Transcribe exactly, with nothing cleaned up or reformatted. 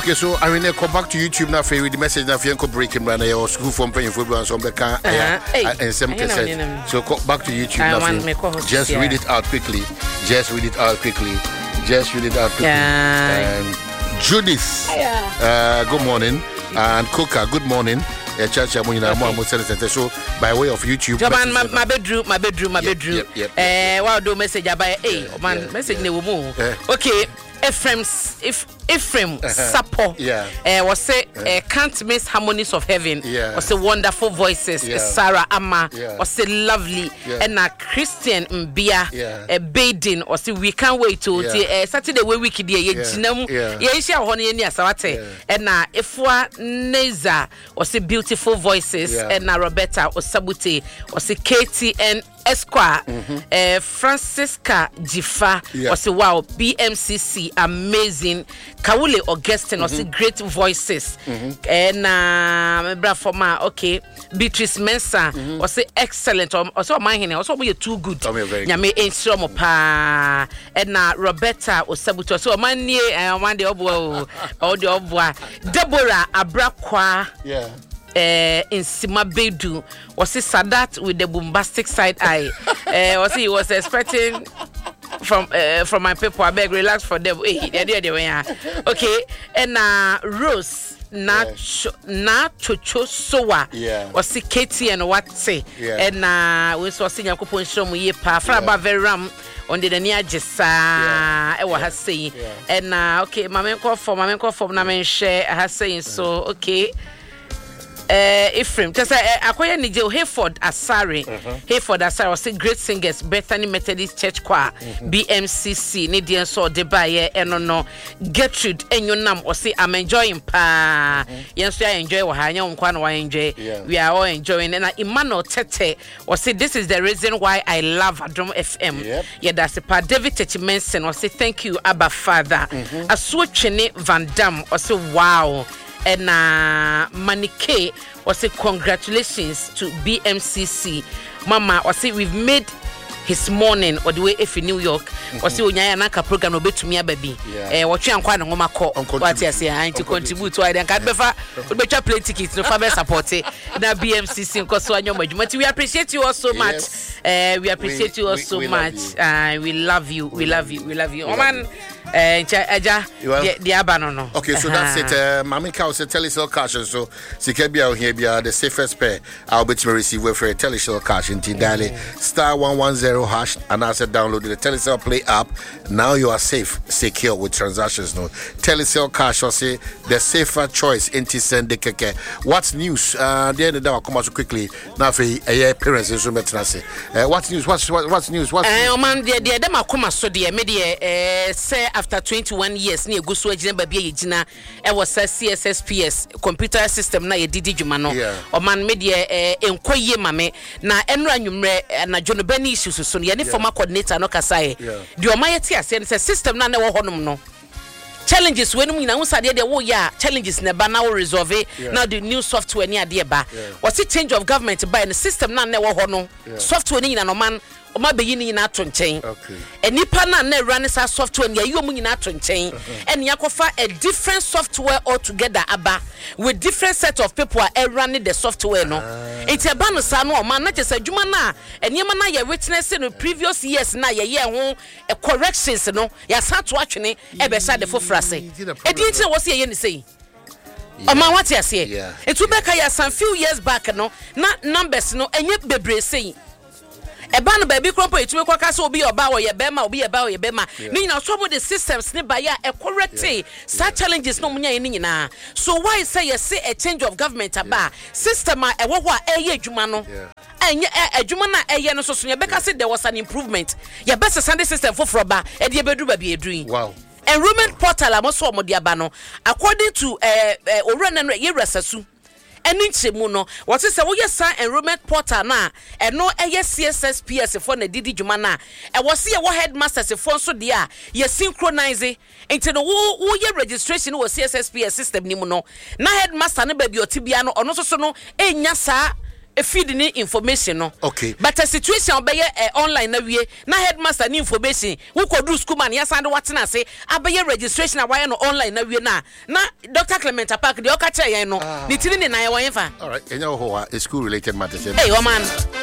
Okay, so I mean, come back to YouTube now for with the message now. If you breaking right now, school from paying for and some can and some cassette. So come back to YouTube now. Just read it out quickly. Just read it out quickly. Just read it out quickly. And Judith, uh, good morning. And Coca, good morning. Yeah, church, I'm going to so by way of YouTube. Man, my, my bedroom, my bedroom, my bedroom. Yep, yep, yep, yep. Uh, wow, do message about hey, man, yeah, message yeah. ne move. Yeah. Okay, Ephraim's if Ephraim Sapo. Yeah. Uh, was say uh, can't miss harmonies of heaven. Yeah. Was say wonderful voices. Yeah. Sarah Amma. Yeah. Was say lovely. Yeah. And a Christian Mbia. Yeah. A Baden. Was say we can't wait to yeah. uh, Saturday we week there. Yeah. Yeah. Yeah. Isha honey ni asawate. And na Efwa Neza. Was say beautiful voices. Yeah. And na Roberta Osabute. Was say Katie and Esquire, mm-hmm. uh, Francisca Jifa yeah. was a wow, B M C C, amazing. Kawule Augustine was mm-hmm. great voices. Mm-hmm. And uh, my former, okay, Beatrice Mensa mm-hmm. was excellent. Also, my hand also we too good. Nyame Enshromo pa. And uh, Roberta Osabuto. So my near and one day obo, all the obo. Deborah Abrakwa. Yeah. Uh, in Sima Bedu was it Sadat with the bombastic side eye. uh, was he was expecting from uh, from my people. I beg relax for them. Hey, they they were okay. And uh, Rose na yeah. na chocho sowa yeah. was it Katie and what say yeah. and uh, we saw senior couple show me pa fra ba very ram on the near jesa e wa ha say and uh, okay mama call for mama call for na men share ha saying so okay. Uh, Ephraim, just uh, Akoya Nijo Hayford Asare, uh-huh. Hayford Asare was a great singers, Bethany Methodist Church Choir, mm-hmm. B M C C, Nidian so Debaye, and no Gertrude, and your name or say I'm enjoying pa. Mm-hmm. Yes, I enjoy what I know, I enjoy. Yeah. We are all enjoying, and uh, Emmanuel Tete was say this is the reason why I love Adom F M. Yep. Yeah, that's a part. David Tete Mensen was say thank you, Abba Father. Mm-hmm. Asuchene Van Dam was say wow. And uh, Manike was say congratulations to B M C C. Mama was say we've made his morning or the way if in New York was say unyaya naka program obetumi ababi. Eh watch ankwa na ngoma call. What you say I to contribute to I then can befa obecha play tickets no fa support na B M C C nko so anyom adwuma. We appreciate you all so much. Yes. Uh, we appreciate we, you all so we much. Uh, we love you. We, we love you. We love you. Oh man. Uh, Aja, the Abanono. Okay, so that's it. Uh, Mami Cow said telecell cash. So, Sikebia here be the safest pair. I'll bet you receive for a telecell cash in Tindale star one one zero hash. And I said download the telecell play app. Now you are safe, secure with transactions. No telecell cash. I say the safer choice. Inti send the keke. What's news? Uh, the end of the day, I'll come out so quickly. Now for a parents in Sumetrase. Uh, what's news? What's what, what's news? What's news? Uh, man, the the them come so the media say. After twenty-one years, near Gusu Ejina Babi Ejina, it was a C S S P S computer system na ye didi jumano. Or man media enkoye mame na enra nyumre na John Benny issues so ye ni former coordinator no kasaye. The omayeti ase say system na na wo honum no. Challenges when we now said there yeah challenges never now resolve yeah. Now the new software near dear ba what's the change of government by the system now never hono software ni na no man o ma be yini na to nchen okay enipa na na run sa software ni ayo mu nyina to nchen and yakofa a different software altogether aba with different set of people are running the software no it's a ban sa no man na just adwuma na enema na ya witness in previous years na ye ye ho corrections no ya sa to atwene e be sa the fofrase e di nti wo se ye ni sei o ma what yes here it will be ka some few years back no na numbers no enye bebre sei eba no baby crop it we kwaka so obi oba wo ye bema obi ye ba wo ye bema ni na so the systems ne ba ya e correct such challenges no munya ni nyina so why say you say a change of government aba system a e wo ho a eye adwuma no enye adwuma na eye no so so ye beka say there was an improvement ye best Sunday system for froba e de bedu ba bi edruin wow enrollment portal amoso omodi aba no according to eh owura na ye resasu eni nchemu no what say wo yes enrollment portal na e no eye C S S P S for na didi dwuma na e wo se wo headmasters for so de a ye synchronize into no wo ye registration wo C S S P S system ni mu no na headmaster ne ba bi otibia no ono so so no enya sa a feed ni information no. Okay. But a situation obey uh, online na we na headmaster ni information. Who could do school man yasand what na say abeye registration a why no online na we na na Doctor Clement Park the okache yen no. Ni tini ni na ye wan fa. All right. Enya ho a school related matters. Hey, woman.